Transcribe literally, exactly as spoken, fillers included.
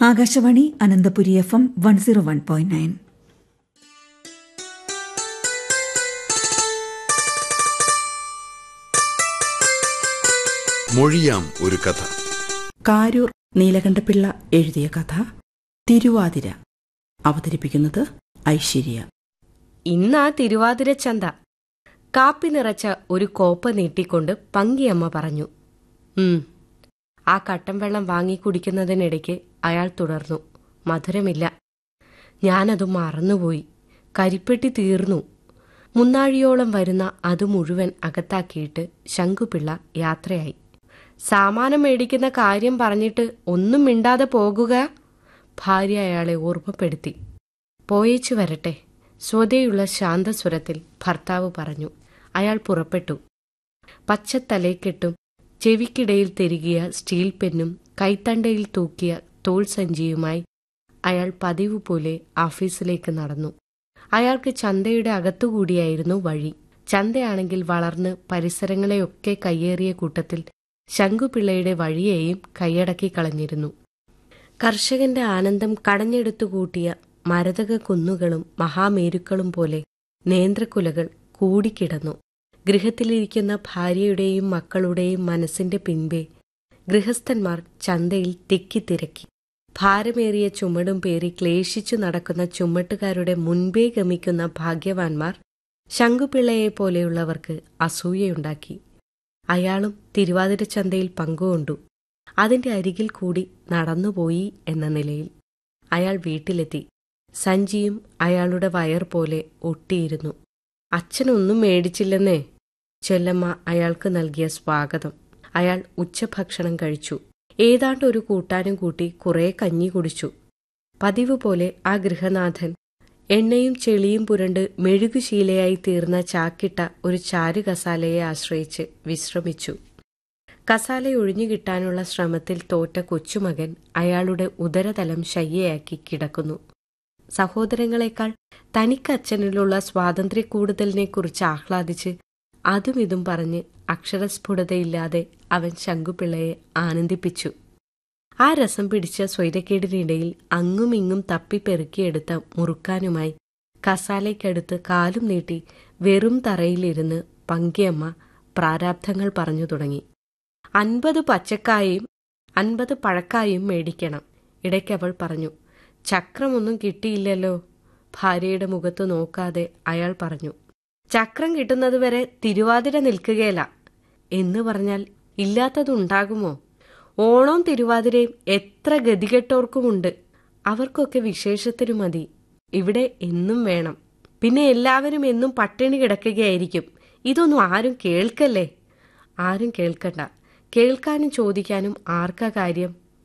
Akashvani Ananthapuri F M one zero one point nine. മൊഴിയാം ഒരു കഥ. കാരൂർ നീലകണ്ഠപിള്ള എഴുതിയ കഥ തിരുവാതിര. അവതരിപ്പിക്കുന്നത് ഐശ്വര്യ. ഇന്നാ തിരുവാതിര ചന്ത. കാപ്പി നിറച്ച ഒരു കോപ്പ നീട്ടിക്കൊണ്ട് പങ്കിയമ്മ പറഞ്ഞു. ഉം ആ കട്ടൻ വെള്ളം വാങ്ങി കുടിക്കുന്നതിനിടയ്ക്ക് അയാൾ തുടർന്നു. മധുരമില്ല. ഞാനതു മറന്നുപോയി. കരിപ്പെട്ടി തീർന്നു. മുന്നാഴിയോളം വരുന്ന അത് മുഴുവൻ അകത്താക്കിയിട്ട് ശങ്കുപിള്ള യാത്രയായി. സാമാനം മേടിക്കുന്ന കാര്യം പറഞ്ഞിട്ട് ഒന്നും മിണ്ടാതെ പോകുക, ഭാര്യ അയാളെ ഓർമ്മപ്പെടുത്തി. പോയേച്ചു വരട്ടെ, സ്വതയുള്ള ശാന്തസ്വരത്തിൽ ഭർത്താവ് പറഞ്ഞു. അയാൾ പുറപ്പെട്ടു. പച്ചത്തലേക്കെട്ടും ചെവിക്കിടയിൽ തെരുകിയ സ്റ്റീൽ പെന്നും കൈത്തണ്ടയിൽ തൂക്കിയ തോൾ സഞ്ചിയുമായി അയാൾ പതിവ് പോലെ ഓഫീസിലേക്ക് നടന്നു. അയാൾക്ക് ചന്തയുടെ അകത്തുകൂടിയായിരുന്നു വഴി. ചന്തയാണെങ്കിൽ വളർന്ന് പരിസരങ്ങളെയൊക്കെ കയ്യേറിയ കൂട്ടത്തിൽ ശങ്കുപിള്ളയുടെ വഴിയെയും കൈയടക്കി കളഞ്ഞിരുന്നു. കർഷകന്റെ ആനന്ദം കടഞ്ഞെടുത്തു കൂട്ടിയ മരതക കുന്നുകളും മഹാമേരുക്കളും പോലെ നേന്ത്രക്കുലകൾ കൂടിക്കിടന്നു. ഗൃഹത്തിലിരിക്കുന്ന ഭാര്യയുടെയും മക്കളുടെയും മനസ്സിന്റെ പിൻപേ ഗൃഹസ്ഥന്മാർ ചന്തയിൽ തിക്കിത്തിരക്കി. ഭാരമേറിയ ചുമടും പേറി ക്ലേശിച്ചു നടക്കുന്ന ചുമട്ടുകാരുടെ മുൻപേ ഗമിക്കുന്ന ഭാഗ്യവാന്മാർ ശങ്കുപിള്ളയെപ്പോലെയുള്ളവർക്ക് അസൂയയുണ്ടാക്കി. അയാളും തിരുവാതിര ചന്തയിൽ പങ്കുകൊണ്ടു. അതിന്റെ അരികിൽ കൂടി നടന്നുപോയി എന്ന നിലയിൽ അയാൾ വീട്ടിലെത്തി. സഞ്ചിയും അയാളുടെ വയർ പോലെ ഒട്ടിയിരുന്നു. അച്ഛനൊന്നും മേടിച്ചില്ലെന്നേ. ചെല്ലമ്മ അയാൾക്ക് നൽകിയ സ്വാഗതം. അയാൾ ഉച്ചഭക്ഷണം കഴിച്ചു. ഏതാണ്ട് ഒരു കൂട്ടാനും കൂട്ടി കുറേ കഞ്ഞി കുടിച്ചു. പതിവ് പോലെ ആ ഗൃഹനാഥൻ എണ്ണയും ചെളിയും പുരണ്ട് മെഴുകുശീലയായി തീർന്ന ചാക്കിട്ട ഒരു ചാരു കസാലയെ ആശ്രയിച്ച് വിശ്രമിച്ചു. കസാലയൊഴിഞ്ഞു കിട്ടാനുള്ള ശ്രമത്തിൽ തോറ്റ കൊച്ചുമകൻ അയാളുടെ ഉദരതലം ശയ്യയാക്കി കിടക്കുന്നു. സഹോദരങ്ങളെക്കാൾ തനിക്കച്ഛനിലുള്ള സ്വാതന്ത്ര്യക്കൂടുതലിനെക്കുറിച്ച് ആഹ്ലാദിച്ച് അതും ഇതും പറഞ്ഞ് അക്ഷരസ്ഫുടതയില്ലാതെ അവൻ ശങ്കുപിള്ളയെ ആനന്ദിപ്പിച്ചു. ആ രസം പിടിച്ച സ്വൈരക്കേടിനിടയിൽ അങ്ങുമിങ്ങും തപ്പിപ്പെറുക്കിയെടുത്ത മുറുക്കാനുമായി കസാലയ്ക്കടുത്ത് കാലും നീട്ടി വെറും തറയിലിരുന്ന് പങ്കിയമ്മ പ്രാരാബ്ധങ്ങൾ പറഞ്ഞു തുടങ്ങി. അൻപത് പച്ചക്കായും അൻപത് പഴക്കായും മേടിക്കണം. ഇടയ്ക്കവൾ പറഞ്ഞു. ചക്രമൊന്നും കിട്ടിയില്ലല്ലോ. ഭാര്യയുടെ മുഖത്ത് നോക്കാതെ അയാൾ പറഞ്ഞു. ചക്രം കിട്ടുന്നതുവരെ തിരുവാതിര നിൽക്കുകയില്ല എന്ന് പറഞ്ഞാൽ ഇല്ലാത്തതുണ്ടാകുമോ? ഓണവും തിരുവാതിരയും എത്ര ഗതികെട്ടോർക്കുമുണ്ട്. അവർക്കൊക്കെ വിശേഷത്തിനു മതി. ഇവിടെ എന്നും വേണം. പിന്നെ എല്ലാവരും എന്നും പട്ടിണി കിടക്കുകയായിരിക്കും. ഇതൊന്നും ആരും കേൾക്കല്ലേ. ആരും കേൾക്കണ്ട. കേൾക്കാനും ചോദിക്കാനും ആർക്കാ കാര്യം?